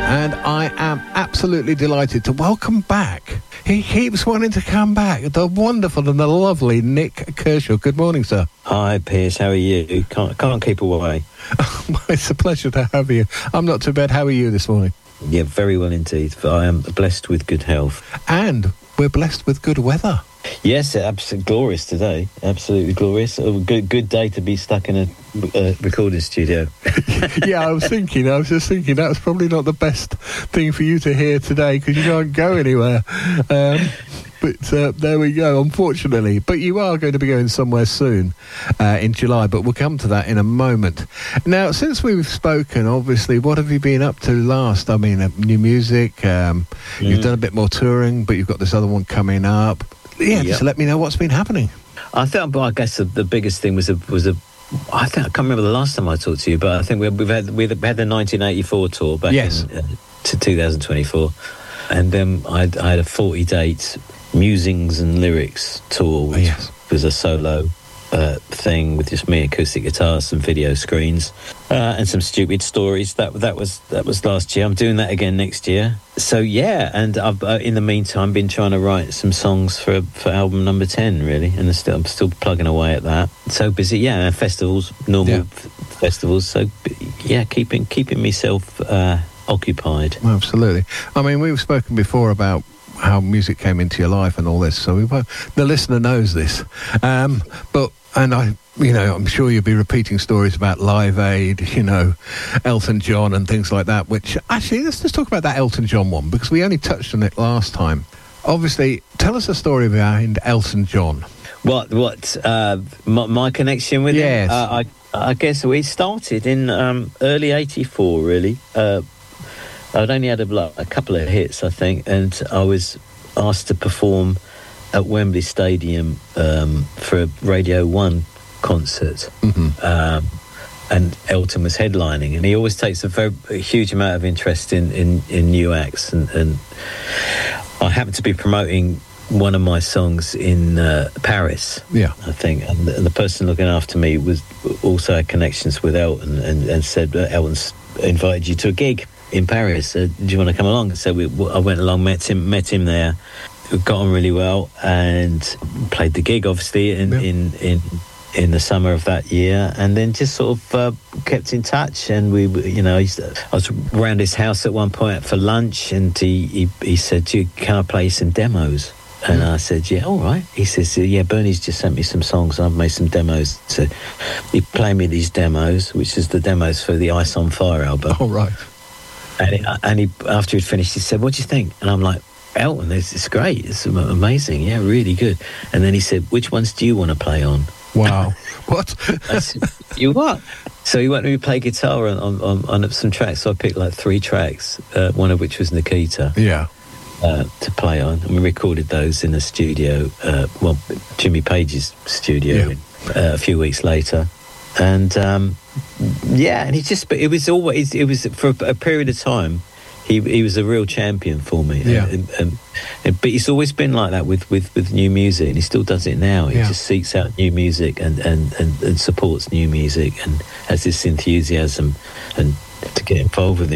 And I am absolutely delighted to welcome back. He keeps wanting to come back. The wonderful and the lovely Nik Kershaw. Good morning, sir. Hi, Piers. How are you? Can't keep away. It's a pleasure to have you. I'm not too bad. How are you this morning? Yeah, very well indeed. I am blessed with good health. And we're blessed with good weather. Yes, absolutely glorious today. Absolutely glorious. A good day to be stuck in a recording studio. Yeah, I was just thinking that was probably not the best thing for you to hear today because you can't go anywhere. But there we go, unfortunately. But you are going to be going somewhere soon in July, but we'll come to that in a moment. Now, since we've spoken, obviously, what have you been up to last? I mean, new music, you've done a bit more touring, but you've got this other one coming up. Yeah, just let me know what's been happening. I guess the biggest thing was I can't remember the last time I talked to you, but I think we had the 1984 tour back in to 2024, and then I had a 40-date musings and lyrics tour, which was a solo thing with just me, acoustic guitar, some video screens, and some stupid stories. That was last year. I'm doing that again next year. So yeah, and I've in the meantime been trying to write some songs for album number 10, really, and I'm still plugging away at that. So busy, yeah. Festivals, normal festivals. So yeah, keeping myself occupied. Absolutely. I mean, we've spoken before about how music came into your life and all this, so the listener knows this. I'm sure you'll be repeating stories about Live Aid, Elton John and things like that, which actually, let's just talk about that Elton John one, because we only touched on it last time. Obviously, tell us a story behind Elton John. My connection with him? I guess we started in early 84, really. I'd only had a couple of hits, I think, and I was asked to perform at Wembley Stadium for a Radio 1 concert. And Elton was headlining, and he always takes a huge amount of interest in new acts, and I happened to be promoting one of my songs in Paris, I think, and the person looking after me was also had connections with Elton, and said Elton's invited you to a gig in Paris. Do you want to come along? So I went along, met him there, got on really well, and played the gig obviously in the summer of that year, and then just sort of kept in touch. And I was around his house at one point for lunch, and he said, "Can I play some demos?" And I said, "Yeah, all right." He says, "Yeah, Bernie's just sent me some songs, and I've made some demos." So he played me these demos, which is the demos for the Ice on Fire album. All right. And he, after he'd finished, he said, "What do you think?" And I'm like, "Elton, it's great. It's amazing. Yeah, really good." And then he said, "Which ones do you want to play on?" Wow. What? I said, "You what?" So he let me play guitar on some tracks. So I picked like 3 tracks, one of which was Nikita. Yeah. To play on. And we recorded those in the studio, Jimmy Page's studio, a few weeks later. And and it was for a period of time, he was a real champion for me. But he's always been like that with new music, and he still does it now. He just seeks out new music and supports new music, and has this enthusiasm and to get involved with it.